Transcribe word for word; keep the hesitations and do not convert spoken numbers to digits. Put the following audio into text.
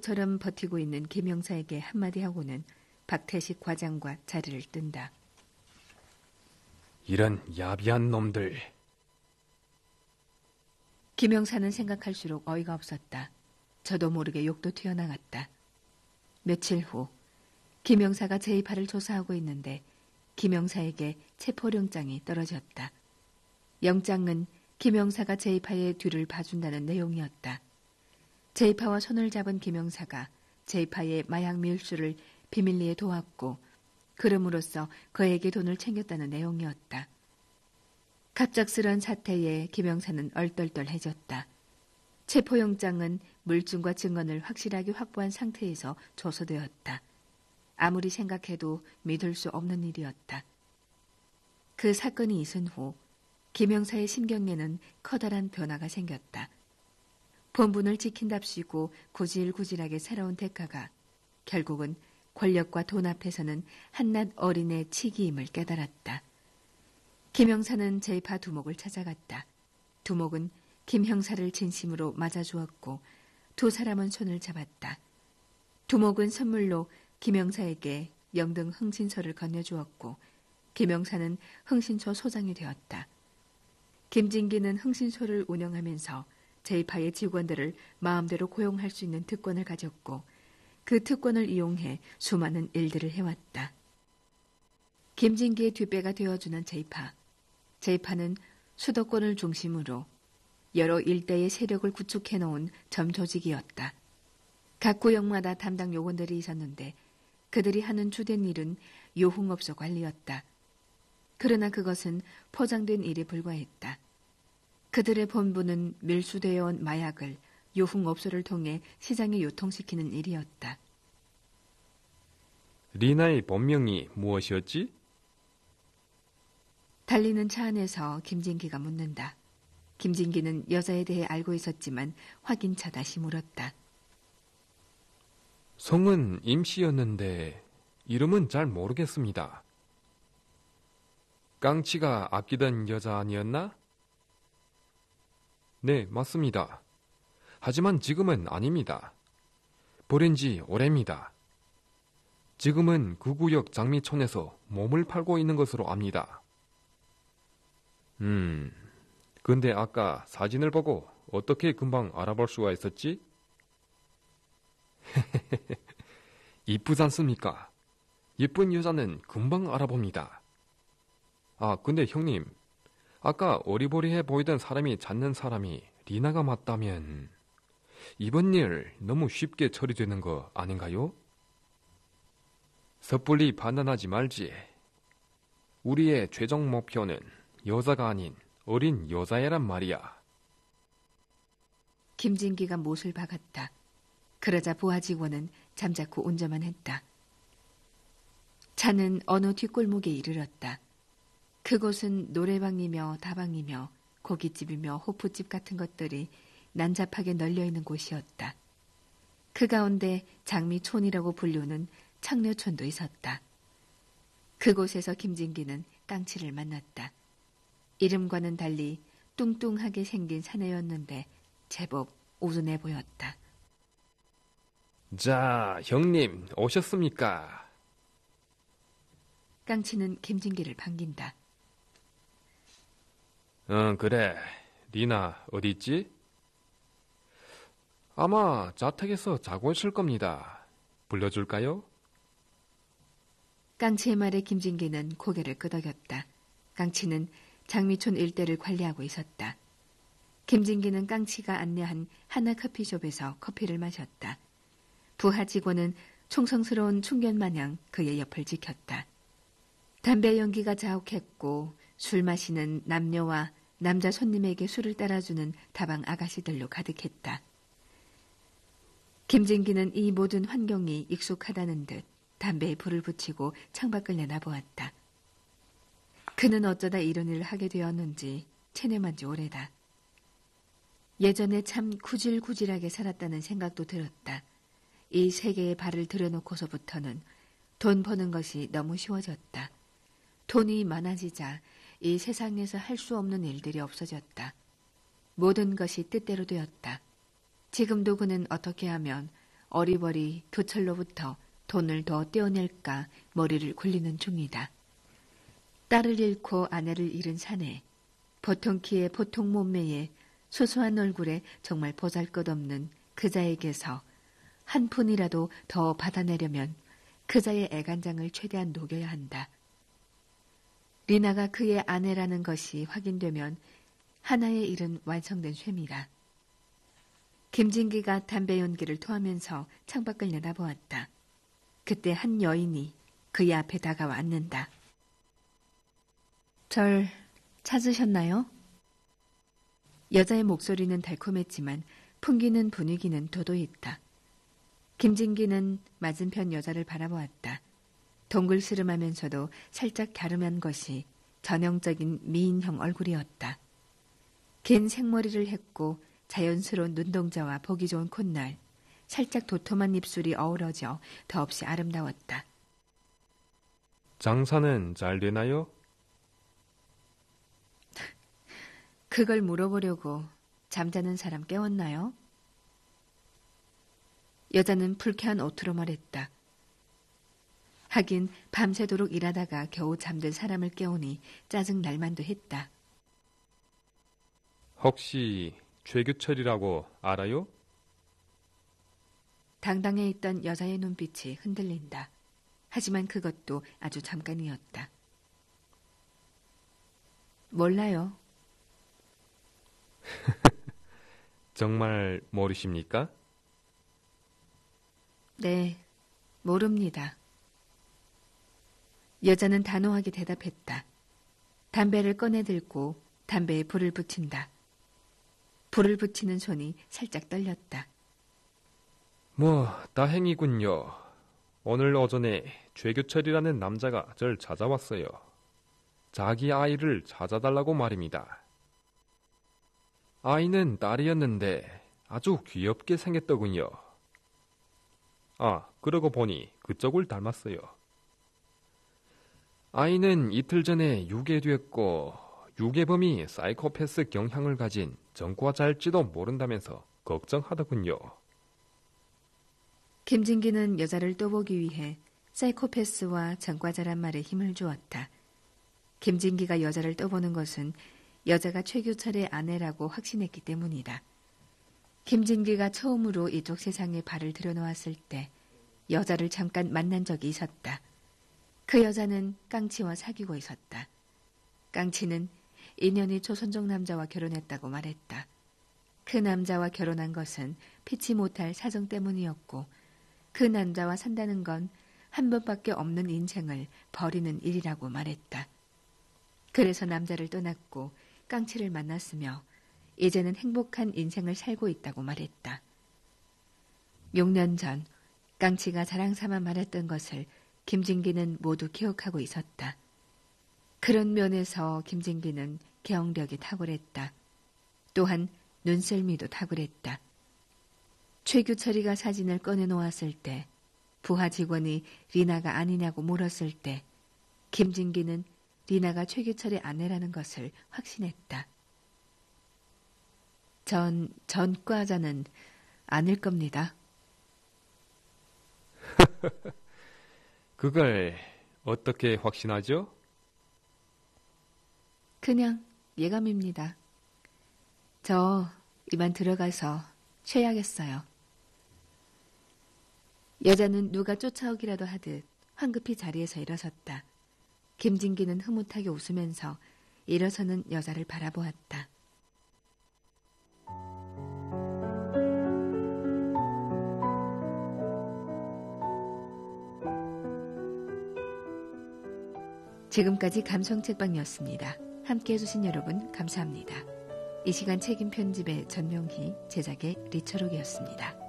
기적처럼 버티고 있는 김영사에게 한마디 하고는 박태식 과장과 자리를 뜬다. 이런 야비한 놈들. 김영사는 생각할수록 어이가 없었다. 저도 모르게 욕도 튀어나갔다. 며칠 후 김영사가 제이파를 조사하고 있는데 김영사에게 체포영장이 떨어졌다. 영장은 김영사가 제이파의 뒤를 봐준다는 내용이었다. 제이파와 손을 잡은 김영사가 제이파의 마약 밀수를 비밀리에 도왔고 그럼으로써 그에게 돈을 챙겼다는 내용이었다. 갑작스런 사태에 김영사는 얼떨떨해졌다. 체포영장은 물증과 증언을 확실하게 확보한 상태에서 조서되었다. 아무리 생각해도 믿을 수 없는 일이었다. 그 사건이 있은 후 김영사의 신경에는 커다란 변화가 생겼다. 본분을 지킨답시고 구질구질하게 살아온 대가가 결국은 권력과 돈 앞에서는 한낱 어린애 치기임을 깨달았다. 김영사는 제이파 두목을 찾아갔다. 두목은 김 형사를 진심으로 맞아주었고 두 사람은 손을 잡았다. 두목은 선물로 김 형사에게 영등 흥신소를 건네주었고 김 형사는 흥신소 소장이 되었다. 김진기는 흥신소를 운영하면서 제이파의 직원들을 마음대로 고용할 수 있는 특권을 가졌고 그 특권을 이용해 수많은 일들을 해왔다. 김진기의 뒷배가 되어주는 제이파. 제이파는 수도권을 중심으로 여러 일대의 세력을 구축해놓은 점조직이었다. 각 구역마다 담당 요원들이 있었는데 그들이 하는 주된 일은 유흥업소 관리였다. 그러나 그것은 포장된 일에 불과했다. 그들의 본분은 밀수되어 온 마약을 유흥업소를 통해 시장에 유통시키는 일이었다. 리나의 본명이 무엇이었지? 달리는 차 안에서 김진기가 묻는다. 김진기는 여자에 대해 알고 있었지만 확인차 다시 물었다. 성은 임씨였는데 이름은 잘 모르겠습니다. 깡치가 아끼던 여자 아니었나? 네, 맞습니다. 하지만 지금은 아닙니다. 버린 지 오래입니다. 지금은 그 구역 장미촌에서 몸을 팔고 있는 것으로 압니다. 음, 근데 아까 사진을 보고 어떻게 금방 알아볼 수가 있었지? 이쁘지 않습니까? 예쁜 여자는 금방 알아봅니다. 아, 근데 형님, 아까 어리버리해 보이던 사람이 찾는 사람이 리나가 맞다면 이번 일 너무 쉽게 처리되는 거 아닌가요? 섣불리 판단하지 말지. 우리의 최종 목표는 여자가 아닌 어린 여자애란 말이야. 김진기가 못을 박았다. 그러자 부하 직원은 잠자코 운전만 했다. 차는 어느 뒷골목에 이르렀다. 그곳은 노래방이며 다방이며 고깃집이며 호프집 같은 것들이 난잡하게 널려있는 곳이었다. 그 가운데 장미촌이라고 불리는 창녀촌도 있었다. 그곳에서 김진기는 깡치를 만났다. 이름과는 달리 뚱뚱하게 생긴 사내였는데 제법 우둔해 보였다. 자, 형님 오셨습니까? 깡치는 김진기를 반긴다. 응, 그래. 리나 어디 있지? 아마 자택에서 자고 있을 겁니다. 불러줄까요? 깡치의 말에 김진기는 고개를 끄덕였다. 깡치는 장미촌 일대를 관리하고 있었다. 김진기는 깡치가 안내한 하나 커피숍에서 커피를 마셨다. 부하 직원은 충성스러운 충견마냥 그의 옆을 지켰다. 담배 연기가 자욱했고 술 마시는 남녀와 남자 손님에게 술을 따라주는 다방 아가씨들로 가득했다. 김진기는 이 모든 환경이 익숙하다는 듯 담배에 불을 붙이고 창밖을 내다보았다. 그는 어쩌다 이런 일을 하게 되었는지 체념한 지 오래다. 예전에 참 구질구질하게 살았다는 생각도 들었다. 이 세계에 발을 들여놓고서부터는 돈 버는 것이 너무 쉬워졌다. 돈이 많아지자 이 세상에서 할 수 없는 일들이 없어졌다. 모든 것이 뜻대로 되었다. 지금도 그는 어떻게 하면 어리버리 도철로부터 돈을 더 떼어낼까 머리를 굴리는 중이다. 딸을 잃고 아내를 잃은 사내, 보통 키에 보통 몸매에 소소한 얼굴에 정말 보잘것없는 그자에게서 한 푼이라도 더 받아내려면 그자의 애간장을 최대한 녹여야 한다. 리나가 그의 아내라는 것이 확인되면 하나의 일은 완성된 셈이다. 김진기가 담배 연기를 토하면서 창밖을 내다보았다. 그때 한 여인이 그의 앞에 다가와 앉는다. 절 찾으셨나요? 여자의 목소리는 달콤했지만 풍기는 분위기는 도도했다. 김진기는 맞은편 여자를 바라보았다. 동글스름하면서도 살짝 갸름한 것이 전형적인 미인형 얼굴이었다. 긴 생머리를 했고 자연스러운 눈동자와 보기 좋은 콧날, 살짝 도톰한 입술이 어우러져 더없이 아름다웠다. 장사는 잘 되나요? 그걸 물어보려고 잠자는 사람 깨웠나요? 여자는 불쾌한 어투로 말했다. 하긴 밤새도록 일하다가 겨우 잠든 사람을 깨우니 짜증 날만도 했다. 혹시 최규철이라고 알아요? 당당해 있던 여자의 눈빛이 흔들린다. 하지만 그것도 아주 잠깐이었다. 몰라요. 정말 모르십니까? 네, 모릅니다. 여자는 단호하게 대답했다. 담배를 꺼내 들고 담배에 불을 붙인다. 불을 붙이는 손이 살짝 떨렸다. 뭐 다행이군요. 오늘 오전에 최규철이라는 남자가 절 찾아왔어요. 자기 아이를 찾아달라고 말입니다. 아이는 딸이었는데 아주 귀엽게 생겼더군요. 아, 그러고 보니 그쪽을 닮았어요. 아이는 이틀 전에 유괴됐고 유괴범이 사이코패스 경향을 가진 전과자일지도 모른다면서 걱정하더군요. 김진기는 여자를 떠보기 위해 사이코패스와 전과자란 말에 힘을 주었다. 김진기가 여자를 떠보는 것은 여자가 최규철의 아내라고 확신했기 때문이다. 김진기가 처음으로 이쪽 세상에 발을 들여놓았을 때 여자를 잠깐 만난 적이 있었다. 그 여자는 깡치와 사귀고 있었다. 깡치는 인연이 조선족 남자와 결혼했다고 말했다. 그 남자와 결혼한 것은 피치 못할 사정 때문이었고 그 남자와 산다는 건 한 번밖에 없는 인생을 버리는 일이라고 말했다. 그래서 남자를 떠났고 깡치를 만났으며 이제는 행복한 인생을 살고 있다고 말했다. 육 년 전 깡치가 자랑삼아 말했던 것을 김진기는 모두 기억하고 있었다. 그런 면에서 김진기는 기억력이 탁월했다. 또한 눈썰미도 탁월했다. 최규철이가 사진을 꺼내놓았을 때, 부하 직원이 리나가 아니냐고 물었을 때 김진기는 리나가 최규철의 아내라는 것을 확신했다. 전 전과자는 아닐 겁니다. 그걸 어떻게 확신하죠? 그냥 예감입니다. 저 이만 들어가서 쉬어야겠어요. 여자는 누가 쫓아오기라도 하듯 황급히 자리에서 일어섰다. 김진기는 흐뭇하게 웃으면서 일어서는 여자를 바라보았다. 지금까지 감성책방이었습니다. 함께해 주신 여러분 감사합니다. 이 시간 책임 편집의 전명희, 제작의 리처록이었습니다.